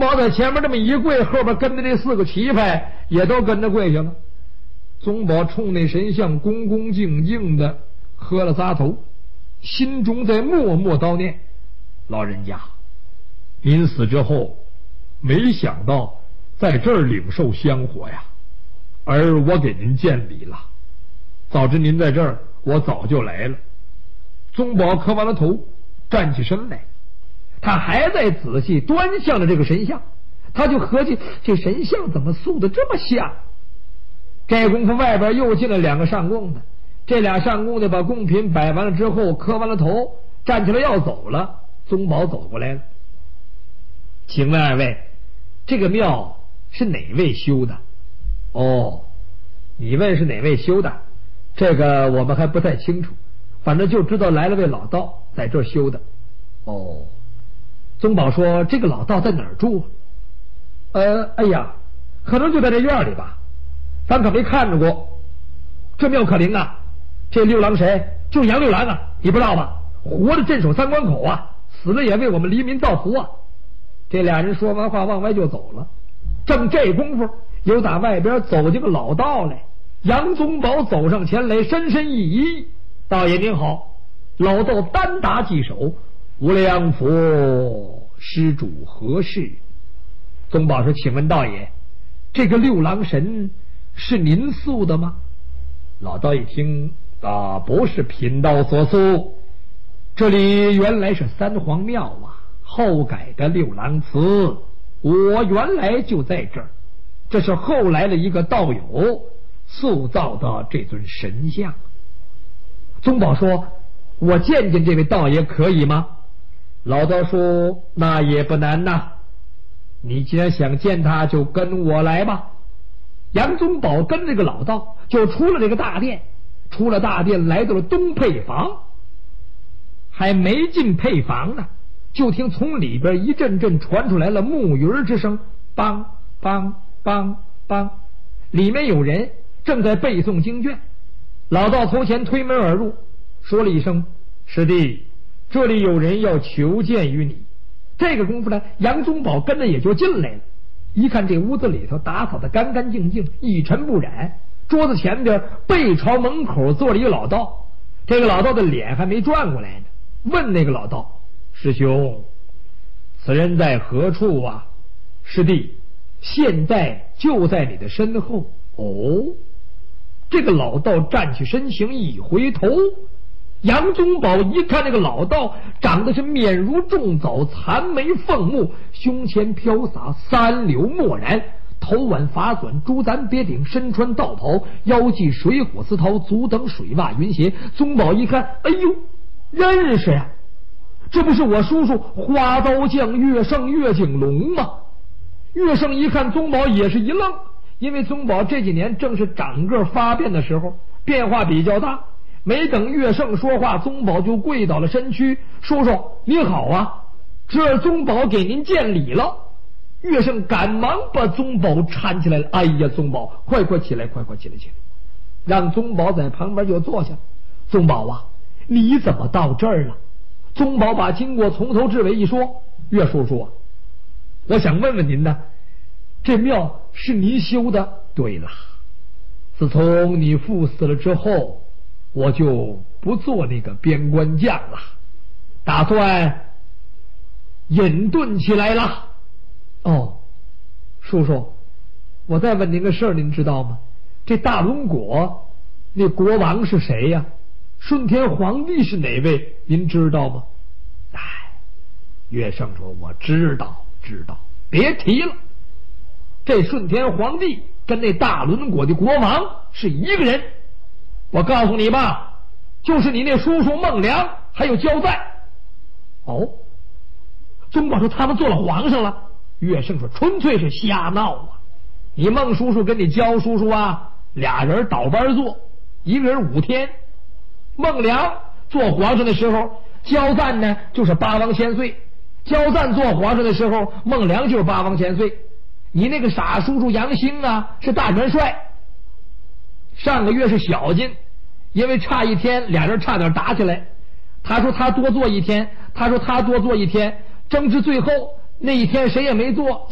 宝在前面这么一跪，后边跟着这4个棋派也都跟着跪下了。宗保冲那神像恭恭敬敬的磕了仨头，心中在默默叨念：老人家，您死之后没想到在这儿领受香火呀，而我给您见礼了。早知您在这儿，我早就来了。宗保磕完了头，站起身来，他还在仔细端详着这个神像，他就合计这神像怎么塑的这么像。这功夫外边又进了2个上供的，这俩上供的把贡品摆完了之后，磕完了头，站起来要走了。宗保走过来了：请问2位，这个庙是哪位修的？哦，你问是哪位修的，这个我们还不太清楚，反正就知道来了位老道在这儿修的。哦，宗保说：这个老道在哪儿住？哎呀，可能就在这院里吧，咱可没看着过。这庙可灵啊，这六郎谁？就是杨六郎啊，你不知道吧？活着镇守3关口啊，死了也为我们黎民造福啊。这俩人说完话往外就走了。正这功夫，有打外边走进个老道来。杨宗保走上前来，深深一揖：道爷您好。老道单打几手：无量佛，施主何事？宗保说：请问道爷，这个六郎神是您塑的吗？老道一听：不是贫道所塑，这里原来是3皇庙啊，后改的六郎祠，我原来就在这儿，这是后来的一个道友塑造的这尊神像。宗保说：我见见这位道爷可以吗？老道说：那也不难呐，你既然想见他，就跟我来吧。杨宗保跟这个老道就出了这个大殿，出了大殿来到了东配房。还没进配房呢，就听从里边一阵阵传出来了木鱼之声，梆梆梆梆，里面有人正在背诵经卷。老道头前推门而入，说了一声：师弟，这里有人要求见于你。这个功夫呢，杨宗保跟着也就进来了。一看这屋子里头打扫得干干净净，一尘不染，桌子前边背朝门口坐了一个老道。这个老道的脸还没转过来呢，问那个老道：师兄，此人在何处啊？师弟，现在就在你的身后。哦，这个老道站起身形，一回头，杨宗保一看这个老道长得是面如重枣，残眉凤目，胸前飘洒3绺墨染，头挽发短，珠簪别顶，身穿道袍，腰系水火丝绦，足蹬水袜云鞋。宗保一看，哎呦，认识呀，这不是我叔叔花刀匠岳胜岳景龙吗？岳胜一看宗保也是一愣，因为宗保这几年正是长个发变的时候，变化比较大。没等岳胜说话，宗保就跪倒了身躯：叔叔你好啊，这宗保给您见礼了。岳胜赶忙把宗保搀起来了：哎呀，宗保，快起来，快起来，让宗保在旁边就坐下。宗保啊，你怎么到这儿了？宗保把经过从头至尾一说：岳叔叔啊，我想问问您呢，这庙是您修的？对了，自从你父死了之后，我就不做那个边关将了，打算隐遁起来了。哦，叔叔，我再问您个事儿，您知道吗？这大轮国那国王是谁呀？顺天皇帝是哪位？您知道吗？哎，岳胜说：我知道，别提了。这顺天皇帝跟那大轮国的国王是一个人。我告诉你吧，就是你那叔叔孟良还有焦赞。哦，宗保说他们做了皇上了。岳胜说纯粹是瞎闹啊！你孟叔叔跟你焦叔叔啊，俩人倒班做，一个人5天。孟良做皇上的时候，焦赞呢就是8王千岁；焦赞做皇上的时候，孟良就是8王千岁。你那个傻叔叔杨兴啊是大元帅，上个月是小金，因为差1天，俩人差点打起来。他说他多做1天，他说他多做1天，争执最后那1天谁也没做，